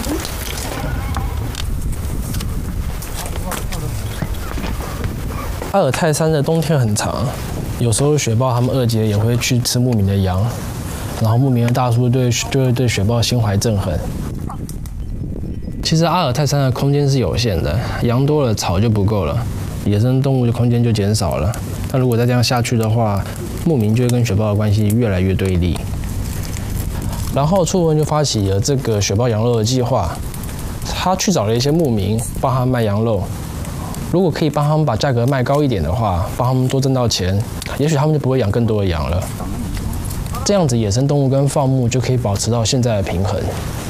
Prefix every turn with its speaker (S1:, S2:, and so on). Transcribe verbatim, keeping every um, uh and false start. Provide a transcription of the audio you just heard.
S1: 阿尔泰山的冬天很长，有时候雪豹他们二姐也会去吃牧民的羊，然后牧民的大叔对就会对雪豹心怀憎恨。其实阿尔泰山的空间是有限的，羊多了草就不够了，野生动物的空间就减少了。那如果再这样下去的话，牧民就会跟雪豹的关系越来越对立。然后楚文就发起了这个雪豹羊肉的计划，他去找了一些牧民帮他卖羊肉。如果可以帮他们把价格卖高一点的话，帮他们多挣到钱，也许他们就不会养更多的羊了。这样子，野生动物跟放牧就可以保持到现在的平衡。